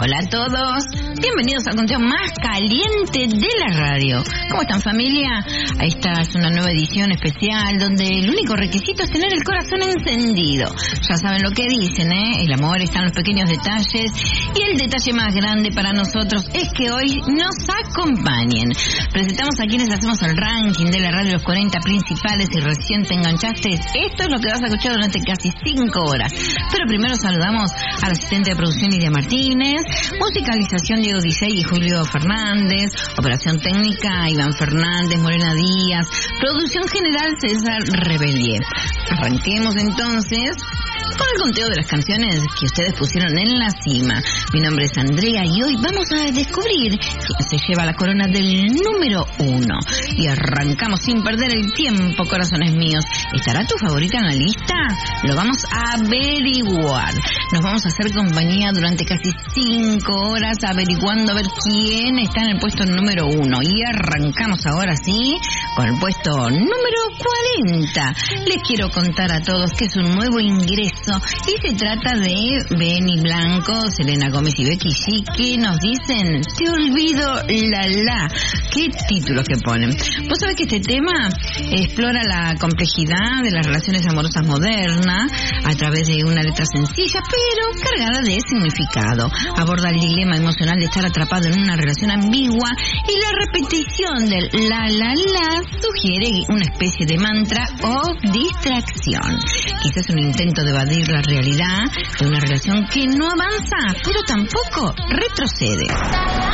Hola a todos, bienvenidos al conteo más caliente de la radio. ¿Cómo están, familia? Esta es una nueva edición especial donde el único requisito es tener el corazón encendido. Ya saben lo que dicen, ¿eh? El amor está en los pequeños detalles y el detalle más grande para nosotros es que hoy nos acompañen. Presentamos a quienes hacemos el ranking de la radio, los 40 principales, y recién te enganchaste. Esto es lo que vas a escuchar durante casi 5 horas. Pero primero saludamos al asistente de producción Lidia Martínez, musicalización Diego Dicey y Julio Fernández, operación técnica Iván Fernández, Morena Díaz, producción general César Rebelier. Arranquemos entonces con el conteo de las canciones que ustedes pusieron en la cima. Mi nombre es Andrea y hoy vamos a descubrir quién se lleva la corona del número 1. Y arrancamos sin perder el tiempo, corazones míos. ¿Estará tu favorita en la lista? Lo vamos a averiguar. Nos vamos a hacer compañía durante casi 5 horas averiguando a ver quién está en el puesto número 1. Y arrancamos ahora sí con el puesto número 40. Les quiero contar a todos que es un nuevo ingreso y se trata de Benny Blanco, Selena Gómez y Becky G, que nos dicen Te olvido la. Qué títulos que ponen. Vos sabés que este tema explora la complejidad de las relaciones amorosas modernas a través de una letra sencilla pero cargada de significado. Aborda el dilema emocional de estar atrapado en una relación ambigua y la repetición del la sugiere una especie de mantra o distracción. Quizás un intento de evadir la realidad de una relación que no avanza, pero tampoco retrocede.